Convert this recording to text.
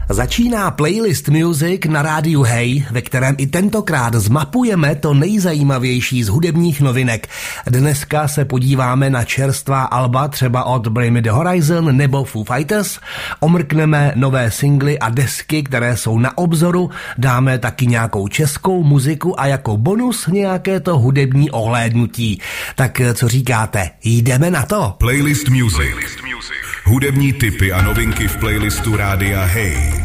Začíná Playlist Music na rádiu Hey, ve kterém i tentokrát zmapujeme to nejzajímavější z hudebních novinek. Dneska se podíváme na čerstvá alba třeba od Bring Me The Horizon nebo Foo Fighters, omrkneme nové singly a desky, které jsou na obzoru, dáme taky nějakou českou muziku a jako bonus nějaké to hudební ohlédnutí. Tak co říkáte? Jdeme na to? Playlist Music. Hudební tipy a novinky v playlistu rádia Hey.